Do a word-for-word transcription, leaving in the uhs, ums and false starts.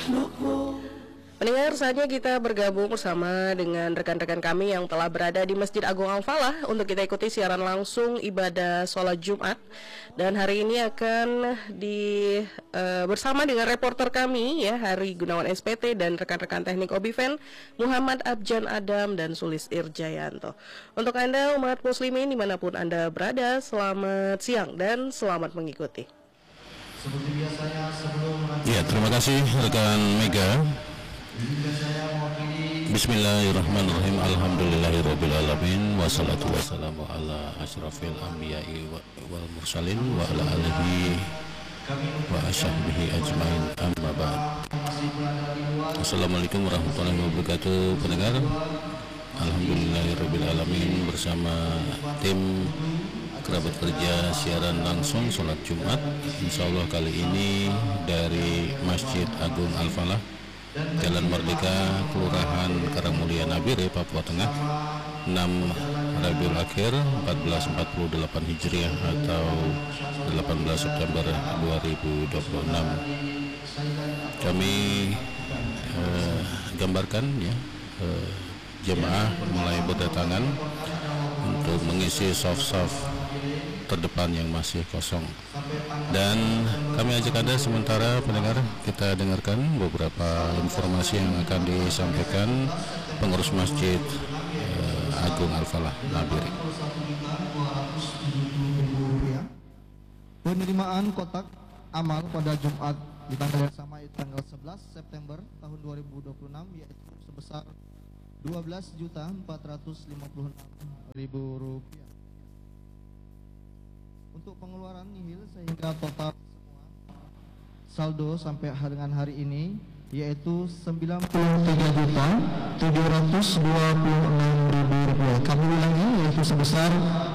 Pendengar, saatnya kita bergabung bersama dengan rekan-rekan kami yang telah berada di Masjid Agung Al-Falah untuk kita ikuti siaran langsung ibadah sholat Jumat. Dan hari ini akan di uh, bersama dengan reporter kami ya, Hari Gunawan S P T dan rekan-rekan teknik Obiven Muhammad Abjan Adam dan Sulis Irjayanto. Untuk Anda umat muslimin dimanapun Anda berada, selamat siang dan selamat mengikuti. Seperti biasanya sebelum Ya, terima kasih rekan Mega. Bismillahirrahmanirrahim. Alhamdulillahirabbil alamin wassalatu wassalamu ala asyrafil anbiya'i wal mursalin wa ala alihi wa ashabihi ajmain, amma ba'd. Assalamualaikum warahmatullahi wabarakatuh. Pendengar, alhamdulillahirabbil alamin bersama tim kerabat kerja siaran langsung sholat Jumat, insyaallah kali ini dari Masjid Agung Al-Falah, Jalan Merdeka, Kelurahan Karangmulia Nabire, Papua Tengah, enam Rabiul Akhir seribu empat ratus empat puluh delapan Hijriah atau delapan belas September dua ribu dua puluh enam. Kami eh, gambarkan ya eh, jemaah mulai berdatangan untuk mengisi saf-saf terdepan yang masih kosong. Dan kami ajak Anda sementara pendengar, kita dengarkan beberapa informasi yang akan disampaikan pengurus Masjid eh, Agung Al-Falah Nabire. Penerimaan kotak amal pada Jumat di tanggal yang sama, tanggal sebelas September tahun dua ribu dua puluh enam, yaitu sebesar dua belas juta empat ratus lima puluh enam ribu rupiah. Untuk pengeluaran nihil sehingga total semua saldo sampai dengan hari ini yaitu sembilan puluh tiga juta tujuh ratus dua puluh enam ribu rupiah. Kami ulangi, yaitu sebesar